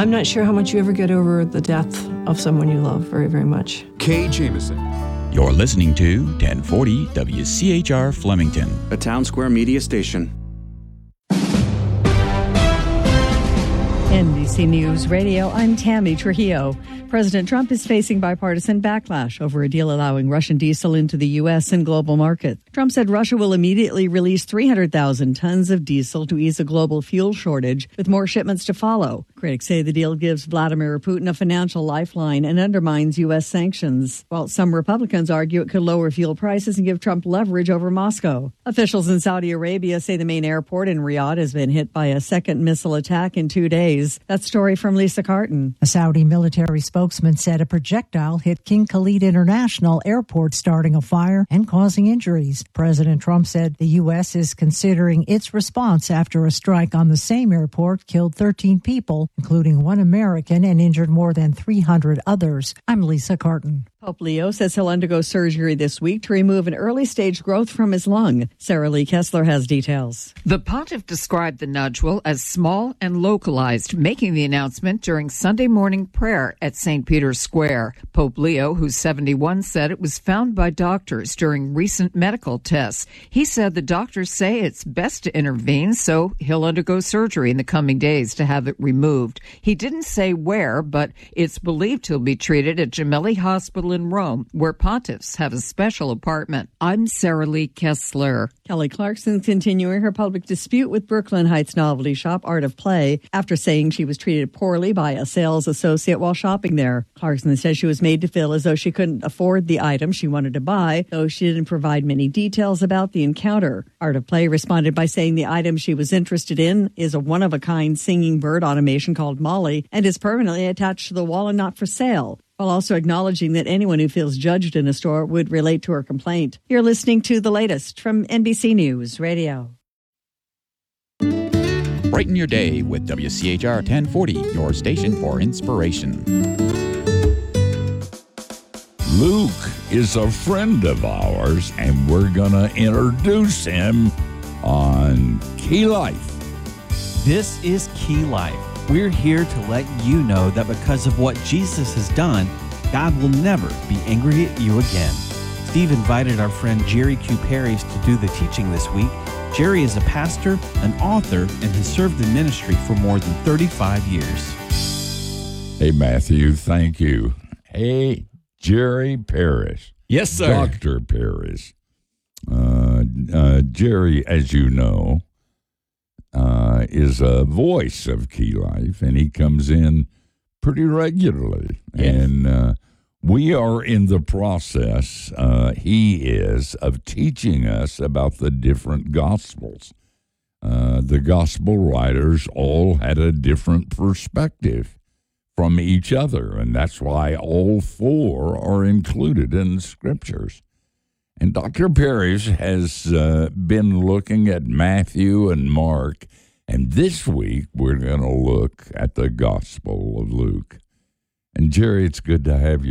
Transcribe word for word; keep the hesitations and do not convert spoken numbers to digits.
I'm not sure how much you ever get over the death of someone you love very, very much. Kay Jameson. You're listening to ten forty W C H R Flemington, a Town Square media station. N B C News Radio, I'm Tammy Trujillo. President Trump is facing bipartisan backlash over a deal allowing Russian diesel into the U S and global market. Trump said Russia will immediately release three hundred thousand tons of diesel to ease a global fuel shortage, with more shipments to follow. Critics say the deal gives Vladimir Putin a financial lifeline and undermines U S sanctions, while some Republicans argue it could lower fuel prices and give Trump leverage over Moscow. Officials in Saudi Arabia say the main airport in Riyadh has been hit by a second missile attack in two days. That story from Lisa Carton. A Saudi military spokesman said a projectile hit King Khalid International Airport, starting a fire and causing injuries. President Trump said the U S is considering its response after a strike on the same airport killed thirteen people, including one American, and injured more than three hundred others. I'm Lisa Carton. Pope Leo says he'll undergo surgery this week to remove an early-stage growth from his lung. Sarah Lee Kessler has details. The pontiff described the nodule as small and localized, making the announcement during Sunday morning prayer at Saint Peter's Square. Pope Leo, who's seventy-one, said it was found by doctors during recent medical tests. He said the doctors say it's best to intervene, so he'll undergo surgery in the coming days to have it removed. He didn't say where, but it's believed he'll be treated at Gemelli Hospital in Rome, where pontiffs have a special apartment. I'm Sarah Lee Kessler. Kelly Clarkson's continuing her public dispute with Brooklyn Heights novelty shop Art of Play after saying she was treated poorly by a sales associate while shopping there. Clarkson says she was made to feel as though she couldn't afford the item she wanted to buy, though she didn't provide many details about the encounter. Art of Play responded by saying the item she was interested in is a one-of-a-kind singing bird automation called Molly and is permanently attached to the wall and not for sale, while also acknowledging that anyone who feels judged in a store would relate to her complaint. You're listening to the latest from N B C News Radio. Brighten your day with W C H R ten forty, your station for inspiration. Luke is a friend of ours, and we're going to introduce him on Key Life. This is Key Life. We're here to let you know that because of what Jesus has done, God will never be angry at you again. Steve invited our friend Jerry Q. Paris to do the teaching this week. Jerry is a pastor, an author, and has served in ministry for more than thirty-five years. Hey, Matthew, thank you. Hey, Jerry Paris. Yes, sir. Doctor Paris. Uh, uh, Jerry, as you know, Uh, is a voice of Key Life, and he comes in pretty regularly. Yes. And uh, we are in the process, uh, he is, of teaching us about the different Gospels. Uh, the Gospel writers all had a different perspective from each other, and that's why all four are included in the Scriptures. And Doctor Paris has uh, been looking at Matthew and Mark, and this week we're going to look at the Gospel of Luke. And Jerry, it's good to have you